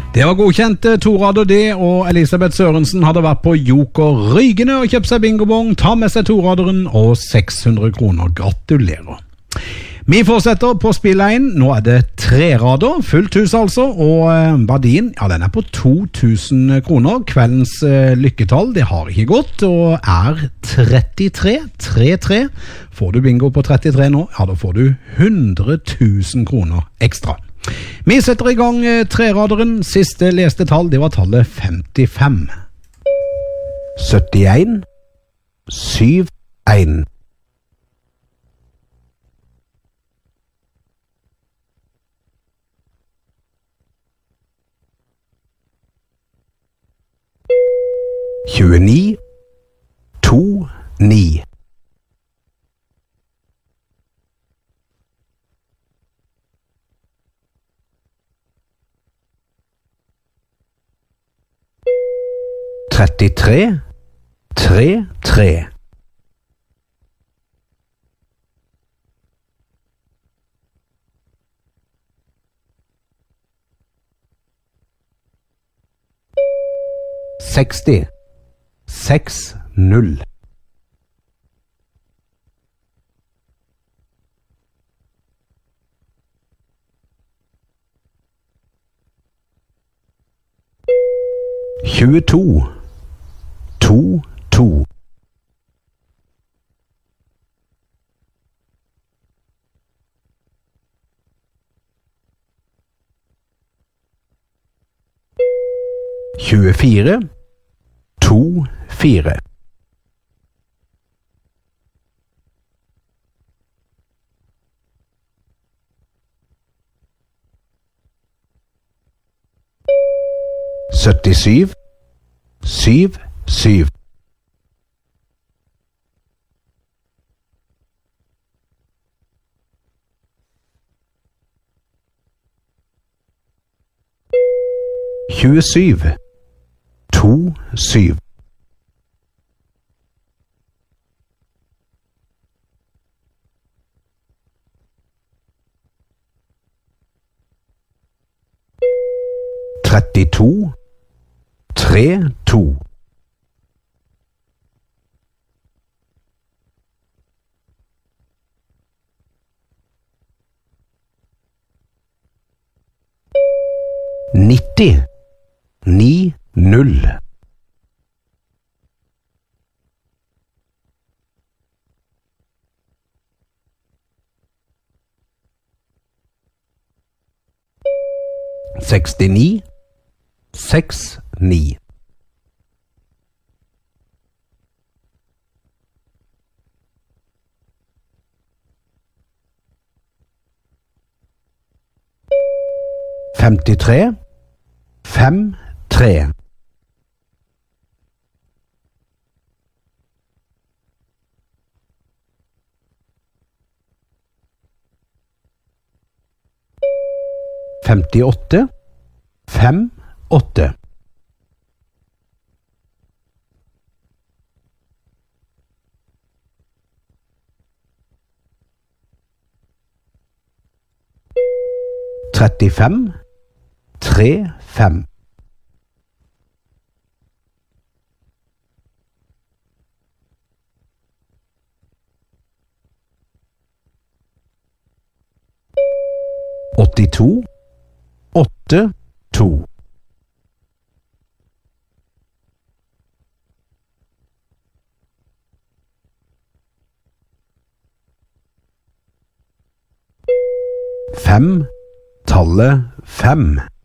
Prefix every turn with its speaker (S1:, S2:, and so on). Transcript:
S1: Det var godkjent to rader det, og Elisabeth Sørensen hadde vært på Joker Rygende og kjøpt seg bingobong, ta med seg to raderen og 600 kroner. Gratulerer. Vi fortsetter på spill 1. Nå er det 3 rader, fullt hus altså, og verdien, ja, den er på 2000 kroner. Kveldens lykketall, det har ikke gått, og er 33. 3-3. Får du bingo på 33 nå, ja, da får du 100 000 kroner ekstra. Vi setter i gang 3-raderen. Siste leste tall, det var tallet 55. 71 71 29 2 9 33 3 3 60 6 0 22 2 2 24 2 4 77 7 7 27 2 7 32 3 2 90 9 0 69 6 9 53 5 3 58 5 8 35 3 5 82 8 2 5 tallet 5